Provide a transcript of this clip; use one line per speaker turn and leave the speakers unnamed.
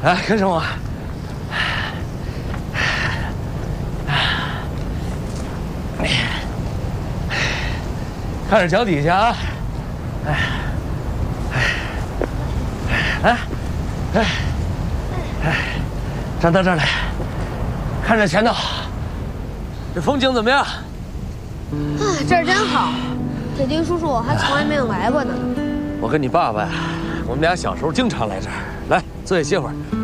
来，跟上我。看着脚底下啊！站到这儿来，看着前头，这风景怎么样？
啊，这儿真好，铁钉叔叔我还从来没有来过呢。
我跟你爸爸呀，我们俩小时候经常来这儿。来，坐下歇会儿。